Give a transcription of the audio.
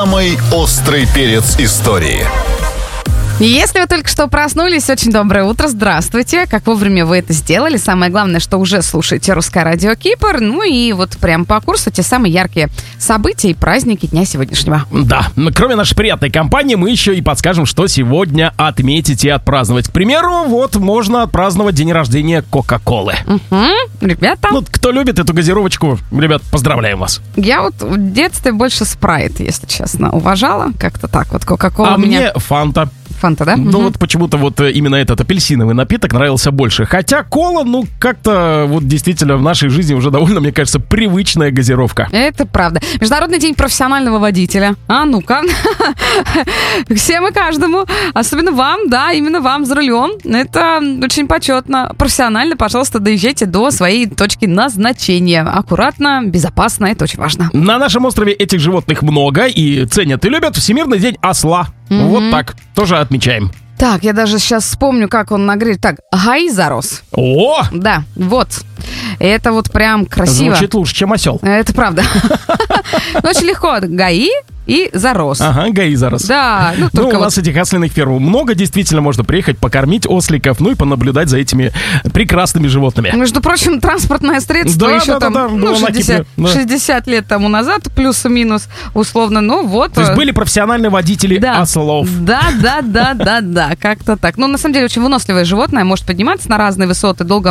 Самый острый перец истории. Если вы только что проснулись, очень доброе утро, здравствуйте. Как вовремя вы это сделали. Самое главное, что уже слушаете Русское радио Кипр. Ну и вот прям по курсу те самые яркие события и праздники дня сегодняшнего. Да, кроме нашей приятной компании, мы еще и подскажем, что сегодня отметить и отпраздновать. К примеру, вот можно отпраздновать день рождения Кока-Колы. Ребята, Ну, кто любит эту газировочку, ребят, поздравляем вас. я вот в детстве больше спрайт, если честно, уважала. Как-то так вот Кока-Кола А мне Фанта. Фанта, да? Ну вот почему-то вот именно этот апельсиновый напиток нравился больше. Хотя кола, ну как-то вот действительно в нашей жизни уже довольно, мне кажется, привычная газировка. Это правда. Международный день профессионального водителя. А ну-ка. Всем и каждому. Особенно вам, да, именно вам за рулем. Это очень почетно. Профессионально, пожалуйста, доезжайте до своей точки назначения. Аккуратно, безопасно. Это очень важно. На нашем острове этих животных много и ценят и любят. Всемирный день осла. Вот так. Тоже отмечаем. Так, я даже сейчас вспомню, как он нагрел. Так, ГАИ зарос. О! Да, вот. Это вот прям красиво. Звучит лучше, чем осел. Это правда. Но очень легко. ГАИ и зарос. Ага, ГАИ зарос. Да, ну Ну, только у вот нас этих ослиных ферм много, действительно, можно приехать, покормить осликов, ну и понаблюдать за этими прекрасными животными. Между прочим, транспортное средство Да, еще да, там да, ну, было на 60, Кипре, да. 60 лет тому назад, плюс-минус, условно, ну вот. То есть были профессиональные водители да. ослов. Да, как-то так. Ну, на самом деле, очень выносливое животное, может подниматься на разные высоты, долго